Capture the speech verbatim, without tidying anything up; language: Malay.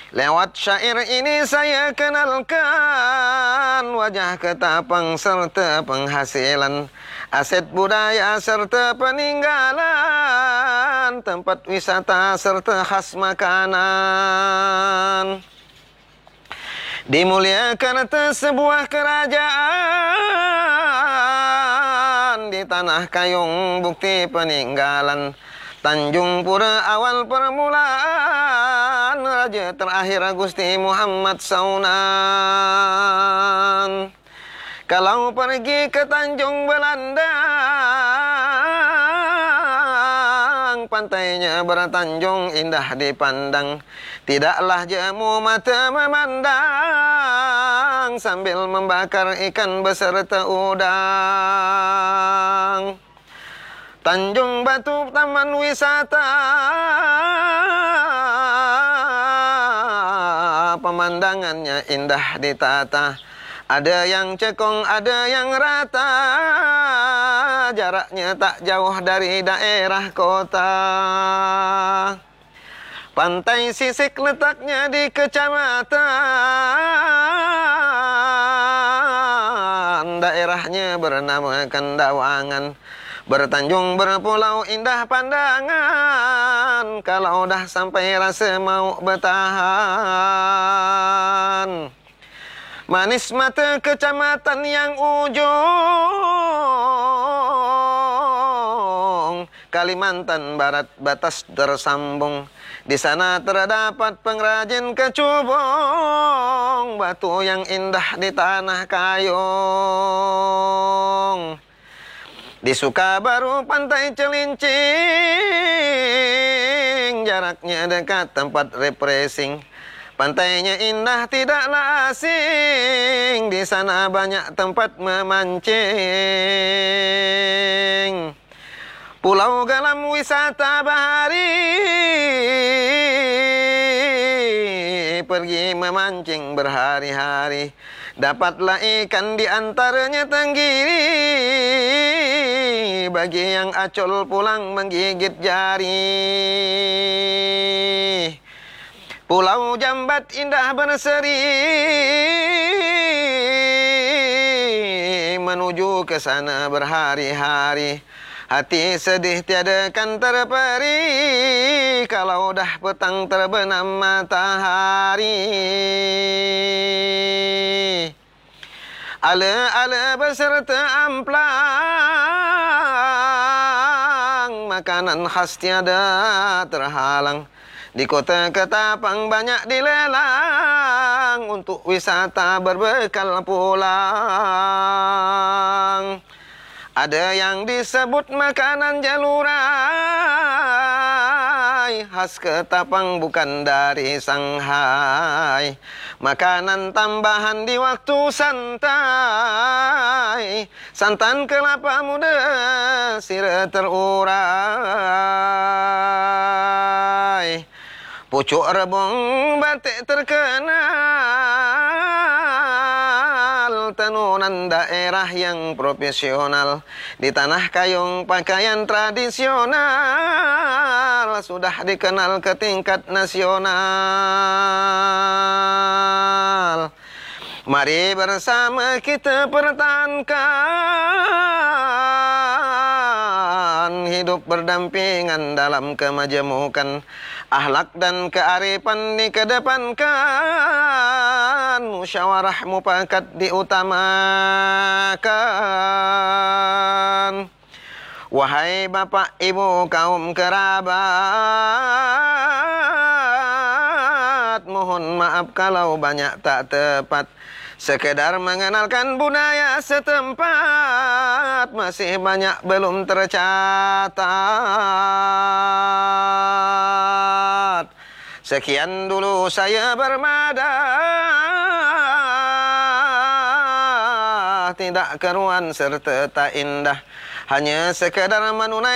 Lewat syair ini saya kenalkan wajah ketapang serta penghasilan, aset budaya serta peninggalan, tempat wisata serta khas makanan. Dimuliakan atas sebuah kerajaan di tanah Kayung, bukti peninggalan Tanjung Pura awal permulaan, raja terakhir Gusti Muhammad Saunan. Kalau pergi ke Tanjung Belanda, pantainya bertanjung indah dipandang, tidaklah jemu mata memandang sambil membakar ikan beserta udang. Tanjung Batu taman wisata, pemandangannya indah ditata. Ada yang cekung, ada yang rata, jaraknya tak jauh dari daerah kota. Pantai Sisik letaknya di kecamatan, daerahnya bernama Kendawangan. Bertanjung berpulau indah pandangan, kalau dah sampai rasa mau bertahan. Manis mata kecamatan yang ujung, Kalimantan Barat batas tersambung. Di sana terdapat pengrajin kecubung, batu yang indah di tanah Kayung. Di Sukabaru pantai Celincing, jaraknya dekat tempat refreshing. Pantainya indah tidaklah asing, di sana banyak tempat memancing. Pulau Galam wisata bahari, pergi memancing berhari-hari. Dapatlah ikan di antaranya tenggiri, bagi yang acul pulang menggigit jari. Pulau Jambat indah berseri, menuju ke sana berhari-hari. Hati sedih tiada kan terperi, kalau dah petang terbenam matahari. Ala-ala beserta amplang, makanan khas tiada terhalang. Di kota Ketapang banyak dilelang, untuk wisata berbekal pulang. Ada yang disebut makanan jalurai, khas Ketapang bukan dari Shanghai. Makanan tambahan di waktu santai, santan kelapa muda sirih terurai. Pucuk rebung batik terkenal, tenunan daerah yang profesional. Di tanah Kayung pakaian tradisional, sudah dikenal ke tingkat nasional. Mari bersama kita pertahankan hidup berdampingan dalam kemajemukan. Akhlak dan kearifan dikedepankan, musyawarah mufakat diutamakan. Wahai bapak ibu kaum kerabat, mohon maaf kalau banyak tak tepat. Sekedar mengenalkan budaya setempat, masih banyak belum tercatat. Sekian dulu saya bermada, tidak keruan serta tak indah, hanya sekedar menunaikan